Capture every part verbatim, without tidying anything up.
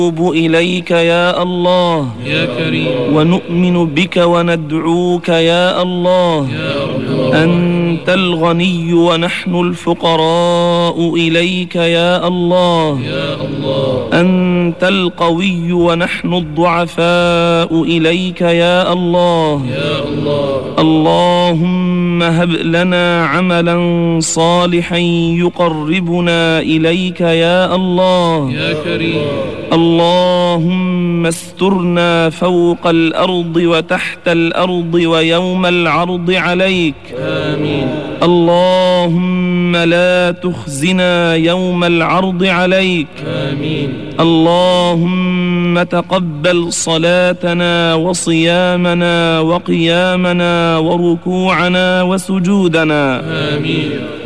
ونتوب إليك يا الله يا كريم، ونؤمن بك وندعوك يا الله يا رب. أنت الغني ونحن الفقراء إليك يا الله يا الله. أنت القوي ونحن الضعفاء إليك يا الله يا الله. اللهم هب لنا عملا صالحا يقربنا إليك يا الله يا كريم. اللهم استرنا فوق الأرض وتحت الأرض ويوم العرض عليك آمين. اللهم لا تخزنا يوم العرض عليك آمين. اللهم تقبل صلاتنا وصيامنا وقيامنا وركوعنا وسجودنا آمين.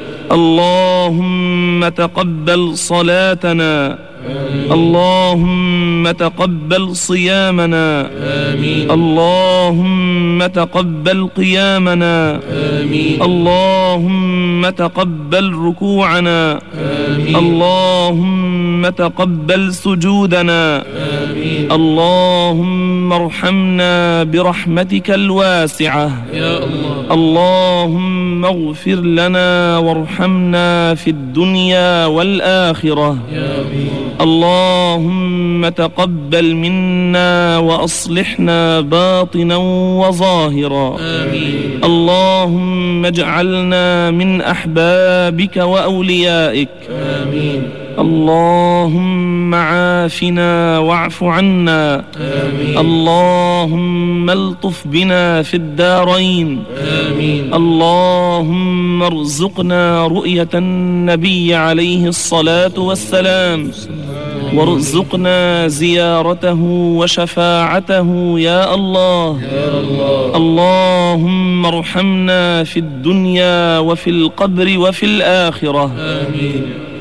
اللهم تقبل صلاتنا آمين. اللهم تقبل صيامنا آمين. اللهم تقبل قيامنا آمين. اللهم تقبل ركوعنا آمين. اللهم تقبل سجودنا آمين. اللهم ارحمنا برحمتك الواسعة يا الله. اللهم اغفر لنا وارحمنا في الدنيا والآخرة يا آمين. اللهم تقبل منا وأصلحنا باطنا وظاهرا آمين. اللهم اجعلنا من أحبابك وأوليائك آمين. اللهم عافنا واعف عنا آمين. اللهم الطف بنا في الدارين آمين. اللهم ارزقنا رؤية النبي عليه الصلاة والسلام وارزقنا زيارته وشفاعته يا الله يا الله. اللهم ارحمنا في الدنيا وفي القبر وفي الآخرة آمين.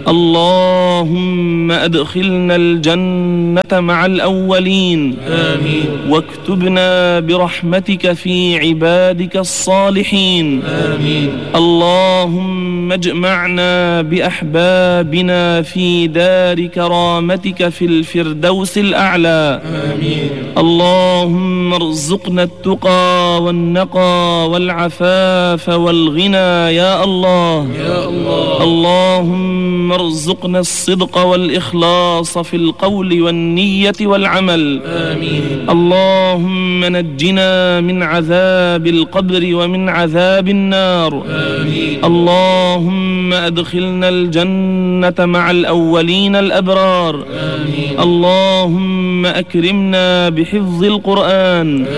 اللهم أدخلنا الجنة مع الأولين آمين. واكتبنا برحمتك في عبادك الصالحين آمين. اللهم اجمعنا بأحبابنا في دار كرامتك في الفردوس الأعلى آمين. اللهم ارزقنا التقى والنقى والعفاف والغنى يا الله يا الله. اللهم ارزقنا الصدق والإخلاص في القول والنية والعمل آمين. اللهم نجنا من عذاب القبر ومن عذاب النار آمين. اللهم أدخلنا الجنة مع الأولين الأبرار آمين. اللهم أكرمنا بحفظ القرآن